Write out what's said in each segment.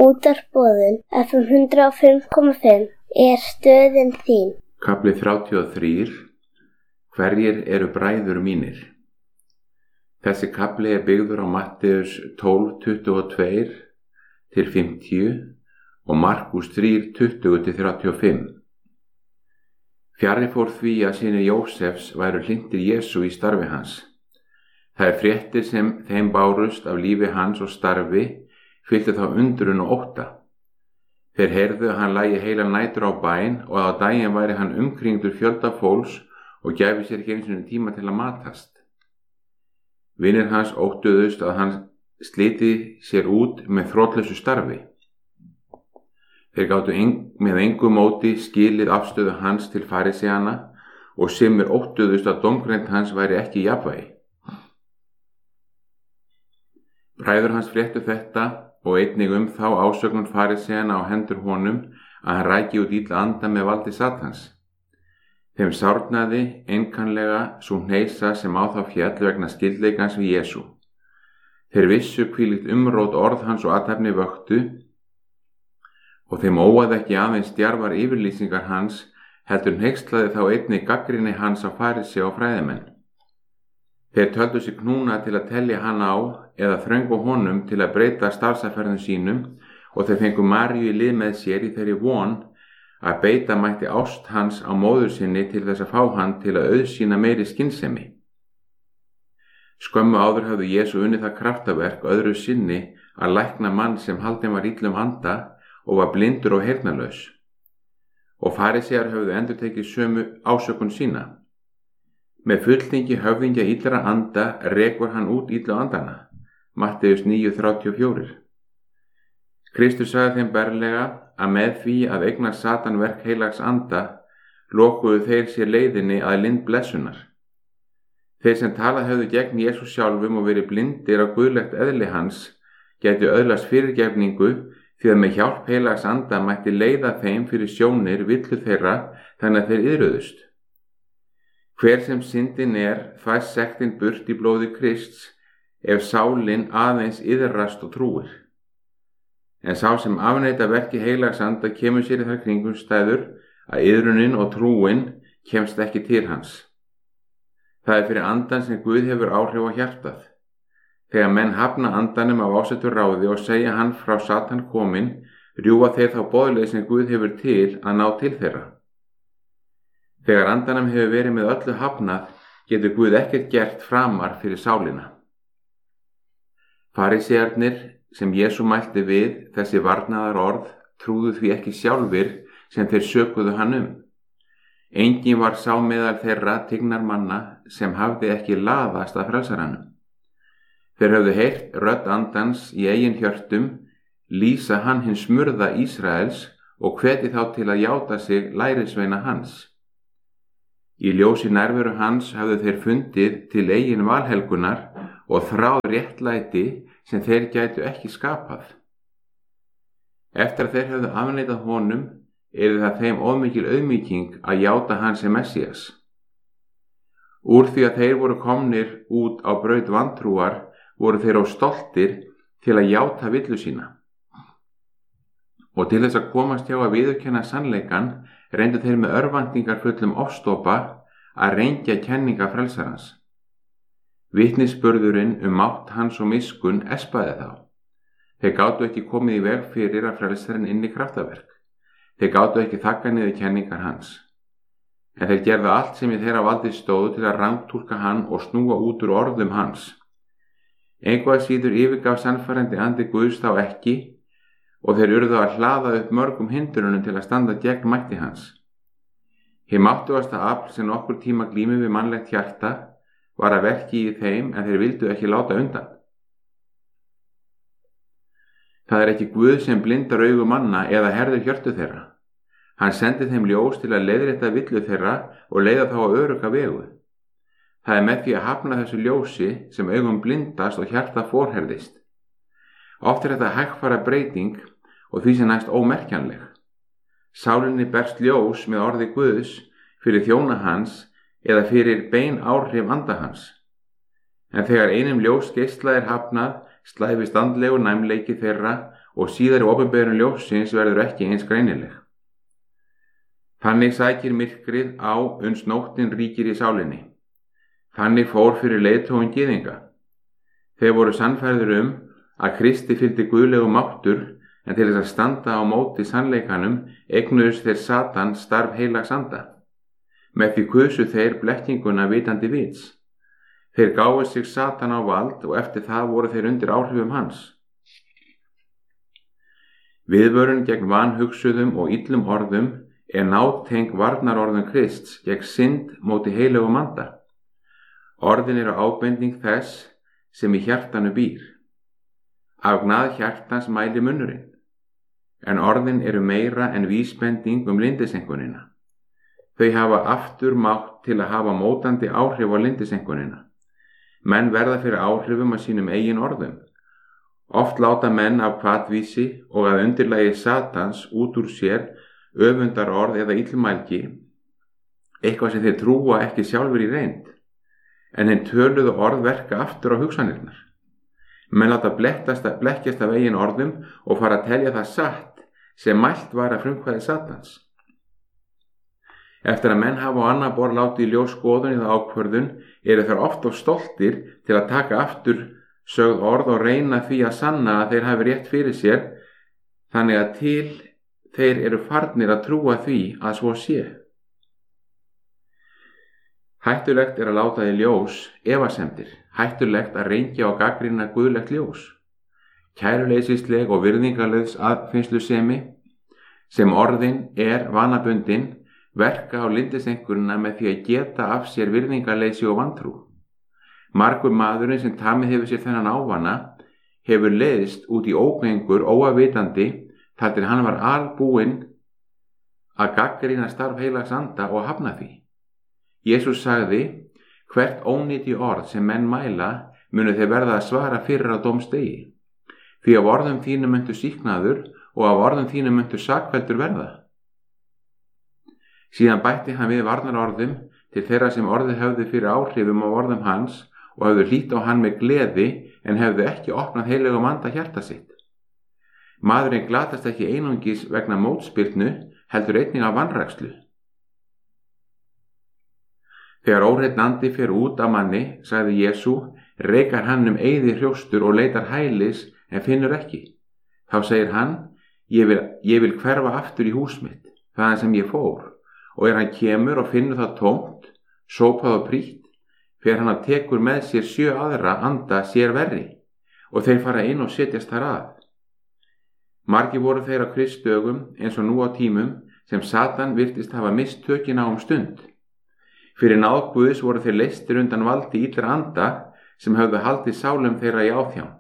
Útvarpsboðun FM 105,5 er stöðin þín. Kafli 33. Hverjir eru bræður mínir? Þessi kafli er byggður á Matteus 12:22-50 og Markús 3:20-35. Fjarri fór því að synir Jósefs væru hlynntir Jesú í starfi hans. Þær fréttir sem þeim bárust af lífi hans og starfi fylgdu þá undrun og ótta. Þeir heyrðu að hann lægi heila nætur á bæn og að á daginn væri hann umkringdur fjölda fólks og gæfi sér ekki einu sinni tíma til að matast. Vinir hans óttuðust að hann sliti sér út með þrotlausu starfi. Þeir gátu með engu móti skilið afstöðu hans til faríseana og sumir óttuðust að dómgreind hans væri ekki í jafnvægi. Bræður hans fréttu þetta og einnig þá ásögnun faríseana á hendur honum að hann ræki út illa anda með valdi Satans. Þeim sárnaði einkanlega sú hneisa sem á þá féll vegna skyldleikans við Jesú. Þeir vissu hvílíkt umrót orð hans og athæfni vöktu og þeim óaði ekki aðeins djarfar yfirlýsingar hans, heldur hneykslaði þá einnig gagnrýni hans á farísea og fræðimenn. Þeir töldu sig knúna til að telja hann á eða þröngva honum til að breyta starfsaferðum sínum og þeir fengu Maríu í lið með sér í þeirri von að beita mætti ást hans á móður sinni til þess að fá hann til að auðsýna meiri skynsemi. Skömmu áður hafði Jesú unnið það kraftaverk öðru sinni að lækna mann sem haldinn var illum anda og var blindur og heyrnarlaus. Og farísear höfðu endurtekið sömu ásökun sína. Með fulltingi höfðingja illra anda rekur hann út illu andana. Matteus 9:34. Kristur sagði þeim berlega að með því að eigna Satan verk heilags anda lokuðu þeir sér leiðinni að lind blessunar. Þeir sem talað höfðu gegn Jesú sjálfum og verið blindir á guðlegt eðli hans gætu öðlast fyrirgefningu því að með hjálp heilags anda mætti leiða þeim fyrir sjónir villu þeirra þannig að þeir iðruðust. Hver sem syndin fæst sektin burt í blóði Krists ef sálin aðeins iðrast og trúir. En sá sem afneita verki heilags anda kemur sér í þær kringumstæður að iðrunin og trúin kemst ekki til hans. Það er fyrir andan sem Guð hefur áhrif á hjartað. Þegar menn hafna andanum af ásettu ráði og segja hann frá Satan kominn, rjúfa þeir þá boðleið sem Guð hefur til að ná til þeirra. Þegar andanum hefur verið með öllu hafnað, getur Guð ekkert gert framar fyrir sálina. Farísearnir sem Jesú mælti við þessi varnaðar orð trúðu því ekki sjálfir sem þeir sökuðu hann um. Enginn var sá meðal þeirra tignarmanna sem hafði ekki laðast að frelsaranum. Þeir höfðu heyrt rödd andans í eigin hjörtum lýsa hann hins smurða Ísraels og hvetja þá til að játa sig lærisveina hans. Í ljósi nærveru hans hafðu þeir fundið til eigin valhelgunar og þráð réttlæti sem þeir gætu ekki skapað. Eftir að þeir höfðu afneitað honum, það þeim ómikil auðmýking að játa hann sem Messías. Úr því að þeir voru komnir út á braut vantrúar, voru þeir á stoltir til að játa villu sína. Og til þess að komast hjá að viðurkenna sannleikan, reyndu þeir með örvæntingar fullum ofstopa að rengja kenninga frelsarans. Vitnisburðurinn mátt hans og miskunn espaði þá. Þeir gátu ekki komið í veg fyrir að frelsarinn inn í kraftaverk. Þeir gátu ekki þagga niður kenningar hans. En þeir gerðu allt sem í þeirra valdi stóðu til að rangtúlka hann og snúa út úr orðum hans. Einhvað síður yfirgaf sannfærandi andi Guðs þá ekki og þeir urðu að hlaða upp mörgum hindrunum til að standa gegn mætti hans. Hið máttugasta afl sem nokkur tíma glími við mannlegt hjarta var að verki í þeim en þeir vildu ekki láta undan. Það er ekki Guð sem blindar augu manna eða herðir hjörtu þeirra. Hann sendi þeim ljós til að leiðrétta villu þeirra og leiða þá á örugga vegu. Það er með því að hafna þessu ljósi sem augum blindast og hjarta forherðist. Oft er þetta hægfara breyting og því sem næst ómerkjanleg. Sálinni berst ljós með orði Guðs fyrir þjóna hans eða fyrir bein áhrif anda hans. En þegar einum ljós geisla hafnað, slæfist andlegur næmleiki þeirra og síðari opinberun ljóssins verður ekki eins greinileg. Þannig sækir myrkrið á uns nóttin ríkir í sálinni. Þannig fór fyrir leiðtogum gyðinga. Þeir voru sannfærðir að Kristi fylgdi guðlegu máttur, en til þess að standa á móti sannleikanum eignuðust þeir Satan starf heilags anda. Með því kusu þeir blekkinguna vitandi vits. Þeir gáfu sig Satan á vald og eftir það voru þeir undir áhrifum hans. Viðvörun gegn vanhugsuðum og illum orðum er nátengd varnarorðum Krists gegn synd móti heilögum anda. Orðin eru ábending þess sem í hjartanu býr. Af gnað hjartans mæli munnurinn, en orðin eru meira en vísbending lindisenkunina. Þau hafa aftur mátt til að hafa mótandi áhrif á lindisenkunina. Menn verða fyrir áhrifum af sínum eigin orðum. Oft láta menn af hvatvísi og að undirlagi Satans út úr sér öfundarorð eða illmælgi, eitthvað sem þeir trúa ekki sjálfur í reynd, en hinn töluðu orð verka aftur á hugsanirnar. Menn láta blekkjast af eigin orðum og fara að telja það satt sem mælt var að frumkvæði Satans. Eftir að menn hafa á annað borð látið í ljós skoðun eða ákvörðun eru þeir oft of stoltir til að taka aftur sögð orð og reyna því að sanna að þeir hafi rétt fyrir sér, þannig að til þeir eru farnir að trúa því að svo sé. Hættulegt er að láta í ljós efasemdir, hættulegt að rengja og gagnrýna guðlegt ljós. Kæruleysisleg og virðingarlaus aðfinnslusemi sem orðin er vanabundin verka á lindisenkurina með því að geta af sér virðingarleysi og vantrú. Margur maðurinn sem tamið hefur sér þennan ávana hefur leiðst út í ógengur óavitandi þar til hann var albúinn að gagnrýna starf heilags anda og hafna því. Jesús sagði, hvert ónýti orð sem menn mæla munu þeir verða að svara fyrir á dómsdegi. Því af orðum þínum muntu sýknaður og af orðum þínum muntu sakfelldur verða. Síðan bætti hann við varnarorðum til þeirra sem orðið höfðu fyrir áhrifum á orðum hans og höfðu hlýtt á hann með gleði en höfðu ekki opnað heilögum anda hjarta sitt. Maðurinn glatast ekki einungis vegna mótspyrnu, heldur einnig af vanrækslu. Þegar óhreinn andi fer út af manni, sagði Jesú, reikar hann eyði hrjóstur og leitar hælis en finnur ekki. Þá segir hann, ég vil hverfa aftur í hús mitt, þaðan sem ég fór, og hann kemur og finnur það tómt, sópað og prýtt, fer hann að tekur með sér 7 aðra anda sér verri, og þeir fara inn og setjast þar að. Margir voru þeir á Kristdögum eins og nú á tímum sem Satan virtist hafa misst tökin á stund. Fyrir náð Guðs voru þeir leystir undan valdi illra anda sem höfðu haldið sálum þeirra í áþján.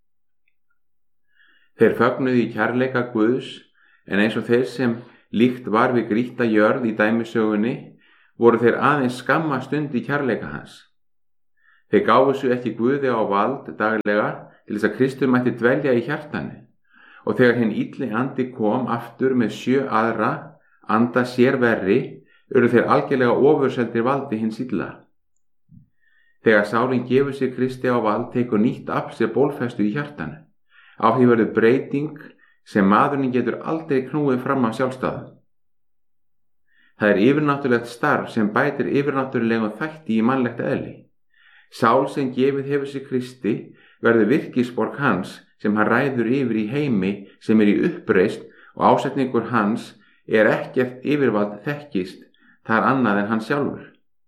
Þeir fögnuðu í kærleika Guðs, en eins og þeir sem líkt var við grýtta jörð í dæmisögunni, voru þeir aðeins skamma stund í kærleika hans. Þeir gáfu sig ekki Guði á vald daglega til þess að Kristur mætti dvelja í hjartanu, og þegar hinn illi andi kom aftur með 7 aðra anda sér verri, eru þeir algjörlega ofurseldir valdi hins illa. Þegar sálin gefur sig Kristi á vald, tekur nýtt afl sér bólfestu í hjartanu. Á því verður breyting sem maðurinn getur aldrei knúið fram af sjálfstæðum. Það er yfirnáttúrulegt starf sem bætir yfirnáttúrulegum þætti í mannlegt eðli. Sál sem gefið hefur sig Kristi verður virkisborg hans sem hann ræður yfir í heimi sem er í uppreisn og ásetningur hans er ekkert yfirvald þekkist þar annað en hann sjálfur.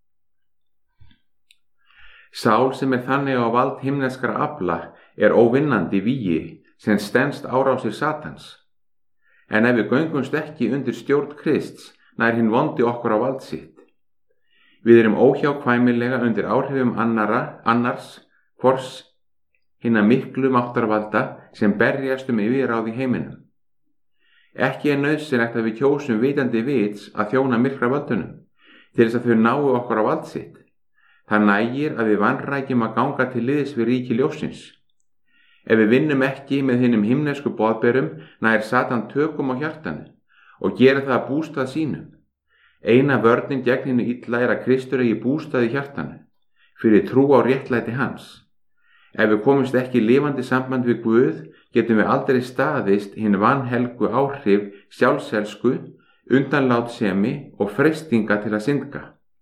Sál sem er þannig á vald himneskra afla er óvinnandi vígi sem stenst árásir Satans. En ef við göngumst ekki undir stjórn Krists, nær hinn vondi okkur á vald sitt. Við erum óhjákvæmilega undir áhrifum annars hvors hinna miklu máttarvalda sem berjast yfirráð í heiminum. Ekki er nauðsynlegt að við kjósum vitandi vits að þjóna myrkra völdunum til þess að þau nái okkur á vald sitt. Það nægir að við vanrækjum að ganga til liðs við ríki ljóssins. Ef við vinnum ekki með hinnum himnesku boðberum, nær Satan tökum á hjartanu og gera það að bústað sínum. Eina vörnin gegn hinnu illa er að Kristur eigi bústað í hjartanu, fyrir trú á réttlæti hans. Ef við komumst ekki í lifandi samband við Guð, getum við aldrei staðist hinn vanhelgu áhrif sjálfselsku, undanlátsemi og freistinga til að syndga.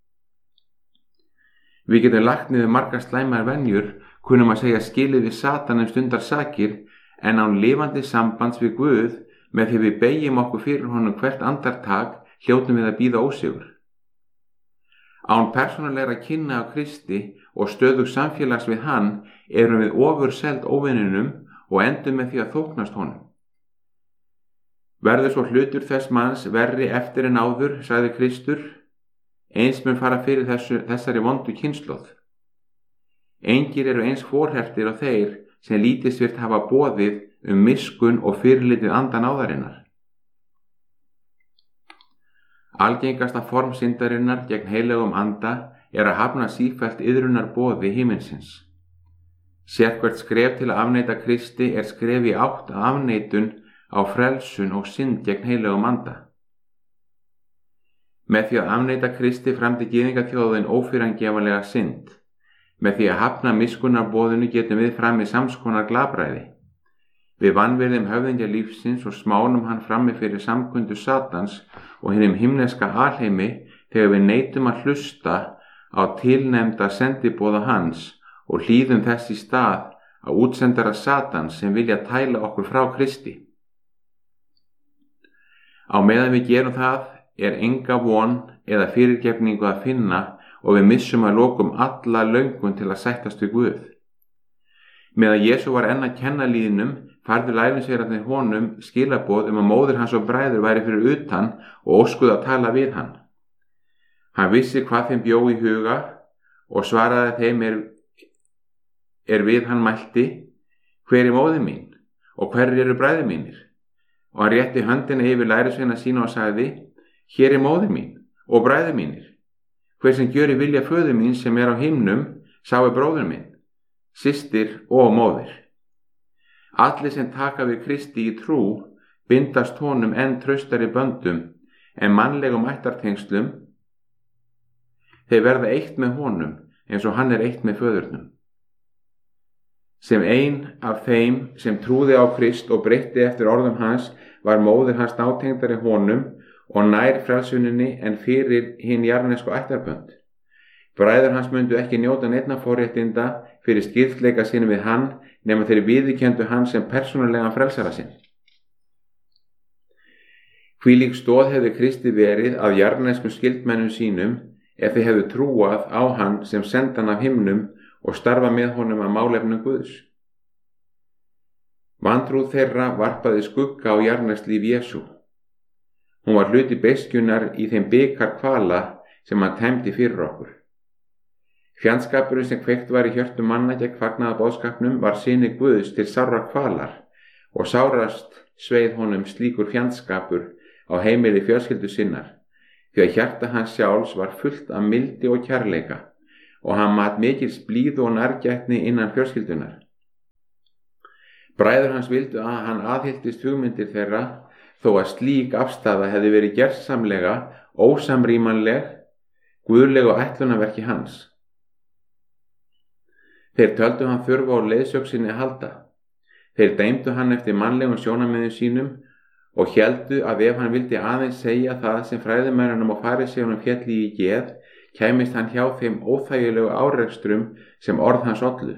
Við getum lagt niður margar slæmar venjur, kunnum að segja skilið við Satan stundar sakir, en án lifandi sambands við Guð, með því við beygjum okkur fyrir honum hvert andartak, hljótum við að bíða ósigur. Án persónulegra kynna af Kristi og stöðug samfélags við hann erum við ofurseld óvininum og endum með því að þóknast honum. Verður svo hlutur þess manns verri eftir en áður, sagði Kristur, eins mun fara fyrir þessari vondu kynslóð. Engir eru eins forhertir á þeir sem lítilsvirt hafa boðið miskunn og fyrirlitið andan áðarinnar. Algengasta form syndarinnar gegn heilögum anda er að hafna sífellt iðrunar boði himinsins. Sérhvert skref til að afneita Kristi er skref í átt að afneitun á frelsun og synd gegn heilögum anda. Með því að afneita Kristi framdi gyðingaþjóðin ófyrirgefanlega synd. Með því að hafna miskunnarboðinu getum við framið samskonar glabræði. Við vanvirðum höfðingja lífsins og smánum hann frammi fyrir samkundu Satans og hinum himneska alheimi þegar við neitum að hlusta á tilnefnda sendiboða hans og hlýðum þess í stað að útsendara Satans sem vilja tæla okkur frá Kristi. Á meðan við gerum það er enga von eða fyrirgefningu að finna og við missum að lokum alla löngun til að sættast við Guð. Meðan Jesú var enn að kenna lýðnum, færðu lærisveinarnir honum skilaboð að móðir hans og bræður væri fyrir utan og óskuðu að tala við hann. Hann vissi hvað þeim bjó í huga og svaraði þeim er við hann mælti, hver er móðir mín og hverjir eru bræður mínir? Og hann rétti höndina yfir lærisveina sína og sagði, hér er móðir mín og bræður mínir. Hver sem gjöri vilja föður mín sem er á himnum, sá er bróður minn, systir og móðir. Allir sem taka við Kristi í trú bindast honum enn traustari böndum en mannlegum ættartengslum. Þeir verða eitt með honum eins og hann er eitt með föðurnum. Sem ein af þeim sem trúði á Krist og breytti eftir orðum hans var móðir hans nátengdari honum og nær frelsuninni en fyrir hinn jarðnesku ættarbönd. Bræður hans myndu ekki njóta neinna forréttinda fyrir skildleika sinni við hann nema þeir viðurkenndu hann sem persónulegan frelsara sinn. Hvílík stoð hefði Kristi verið af jarðneskum skildmennum sínum ef þeir hefðu trúað á hann sem sendan af himnum og starfa með honum að málefnum Guðs. Vantrú þeirra varpaði skugga á jarðneskt líf Jesú. Hún var hluti beiskjunnar í þeim bikar kvala sem hann tæmdi fyrir okkur. Fjandskapurinn sem kveikt var í hjörtum manna gegn fagnaðarboðskapnum var syni Guðs til sárrar kvalar og sárast sveið honum slíkur fjandskapur á heimili fjölskyldu sinnar, því að hjarta hans sjálfs var fullt af mildi og kærleika og hann mat mikils blíðu og nærgætni innan fjölskyldunar. Bræður hans vildu að hann aðhylltist hugmyndir þeirra þó að slík afstaða hefði verið gersamlega ósamrýmanleg guðlegu ætlunarverki hans. Þeir töldu hann þurfa á leiðsögn sinni að halda. Þeir dæmdu hann eftir mannlegum sjónarmiðum sínum og héldu að ef hann vildi aðeins segja það sem fræðimönnunum og fariseuunum félli í geð, kæmist hann hjá þeim óþægilegu árekstrum sem orð hans ollu.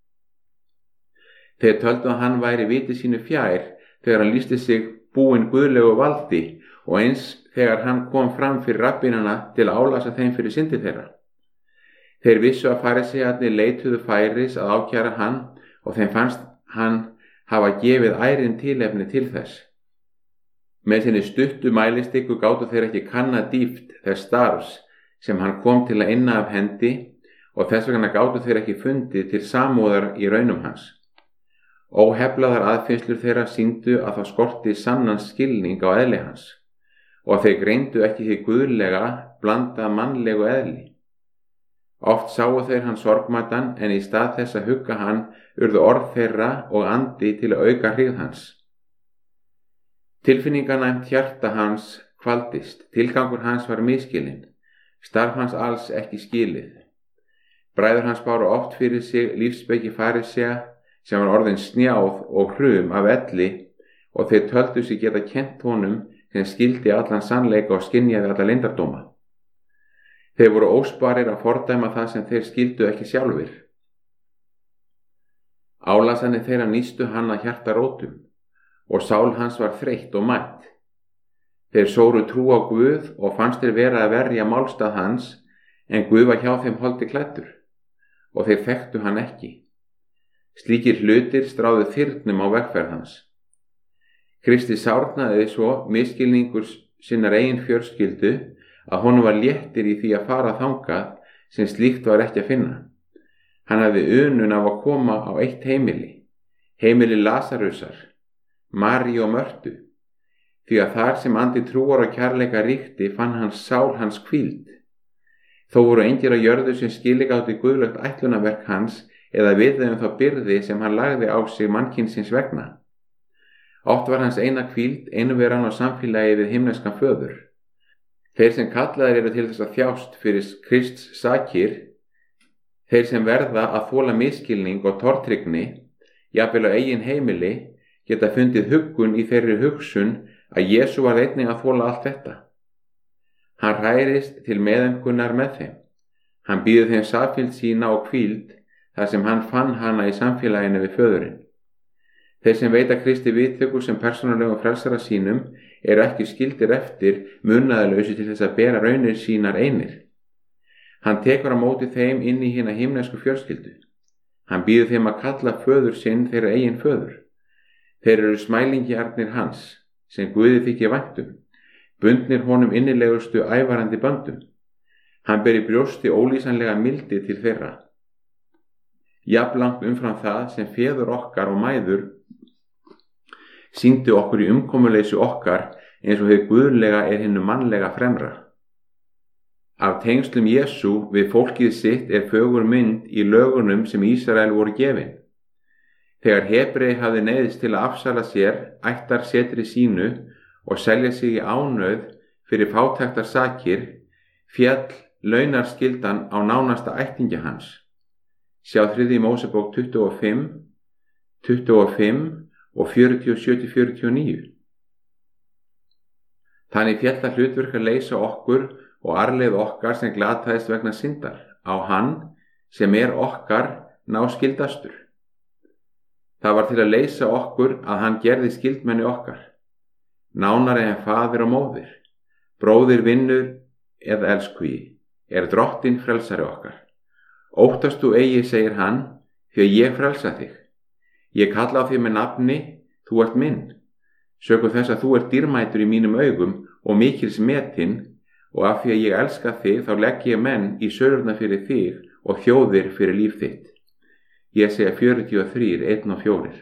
Þeir töldu að hann væri viti sínu fjær þegar hann lýsti sig búinn guðlegu valdi og eins þegar hann kom fram fyrir rabbínana til að álasa þeim fyrir syndi þeirra. Þeir vissu að fariseuarnir leituðu færis að ákæra hann og þeim fannst hann hafa gefið ærin tilefni til þess. Með sinni stuttu mælistikku gátu þeir ekki kanna dýpt þess starfs sem hann kom til að inna af hendi og þess vegna gátu þeir ekki fundið til samúðar í raunum hans. Óheflaðar aðfinnslur þeirra sýndu að það skorti sannan skilning á eðli hans og þeir greindu ekki því guðlega blanda mannlegu eðli. Oft sáu þeir hann sorgmæddan en í stað þess að hugga hann urðu orð þeirra og andi til að auka hryggð hans. Tilfinninganæmt hjarta hans kvaldist, tilgangur hans var misskilinn, starf hans alls ekki skilið. Bræður hans báru oft fyrir sig lífsspeki farisea sem var orðin snjáð og hrum af elli og þeir töldu sig geta kennt honum sem skildi allan sannleika og skynjaði alla leyndardóma. Þeir voru ósparir að fordæma það sem þeir skildu ekki sjálfir. Álasanir þeirra nístu hann að hjartarótum og sál hans var þreytt og mætt. Þeir sóru trú á Guð og fannst þeir vera að verja málstað hans, en Guð var hjá þeim holdi klæddur og þeir þekktu hann ekki. Slíkir hlutir stráðu þyrnum á vegferð hans. Kristi sárnaði svo misskilningur sinnar eigin fjölskyldu að honum var léttir í því að fara þangað sem slíkt var ekki að finna. Hann hafði unun af að koma á eitt heimili, heimili Lasarusar, Maríu og Mörtu, því að þar sem andi trúar og kærleika ríkti fann hans sál hans hvíld. Þó voru engir á jörðu sem skiligáttu guðlegt ætlunarverk hans eða vitað þá byrði sem hann lagði á sig mannkynsins vegna. Oft var hans eina hvíld einveran á samfélagi við himneskan föður. Þeir sem kallaðir eru til þess að þjást fyrir Krists sakir, þeir sem verða að þola misskilning og tortryggni, jafnvel á eigin heimili, geta fundið huggun í þeirri hugsun að Jesú var einnig að þola allt þetta. Hann hærist til meðaumkunnar með þeim. Hann býður þeim samfylgd sína og hvíld þar sem hann fann hana í samfélaginu við föðurinn. Þeir sem veita Kristi viðtöku sem persónulegum frelsara sínum eru ekki skildir eftir munaðarlausi til þess að bera raunir sínar einir. Hann tekur á móti þeim inn í hina himnesku fjölskyldu. Hann býður þeim að kalla föður sinn þeirra eigin föður. Þeir eru smælingjarnir hans, sem Guði þykir væntum, bundnir honum innilegustu ævarandi böndum. Hann ber í brjósti ólýsanlega mildi til þeirra. Jafnlangt umfram það sem feður okkar og mæður sýndu okkur í umkomuleysi okkar eins og hið guðlega hinu mannlega fremra. Af tengslum Jesú við fólkið sitt fögur mynd í lögunum sem Ísrael voru gefin. Þegar Hebrei hafði neyðist til að afsala sér ættar setri sínu og selja sig í ánauð fyrir fátæktar sakir, féll launarskyldan á nánasta ættingja hans. Sjá 3. Mósebók 25 og 47-49. Þannig féll það hlutverk að leysa okkur og arfleið okkar sem glataðist vegna syndar á hann sem okkar náskyldastur. Það var til að leysa okkur að hann gerði skyldmenni okkar, nánari en faðir og móðir, bróðir, vinnur eða elskhugi, drottinn frelsari okkar. Óttast þú eigi, segir hann, því að ég frelsa þig. Ég kalla á þig með nafni, þú ert minn. Sökum þess að þú ert dýrmætur í mínum augum og mikils metinn, og af því að ég elska þig þá legg ég menn í sörurnar fyrir þig og þjóðir fyrir líf þitt. Jesaja 43, 1 og 4.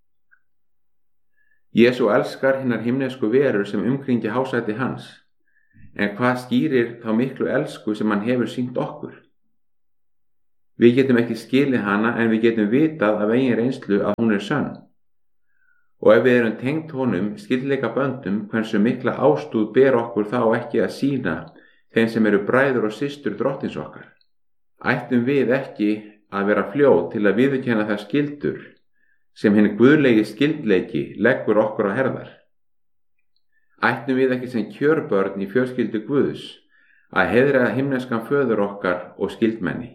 Jesú elskar hinnar himnesku verur sem umkringja hásæti hans, en hvað skýrir þá miklu elsku sem hann hefur sýnt okkur? Við getum ekki skilið hana en við getum vitað af eigin reynslu að hún sönn. Og ef við erum tengt honum skyldleika böndum, hversu mikla ástúð ber okkur þá ekki að sýna þeim sem eru bræður og systur drottins okkar? Ættum við ekki að vera fljót til að viðurkenna þær skyldur sem hinn guðlegi skyldleiki leggur okkur á herðar? Ættum við ekki sem kjörbörn í fjölskyldu Guðs að heiðra himneskan föður okkar og skyldmenni?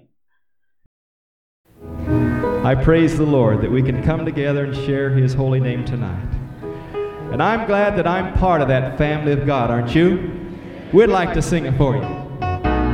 I praise the Lord that we can come together and share His holy name tonight. And I'm glad that I'm part of that family of God, aren't you? We'd like to sing it for you.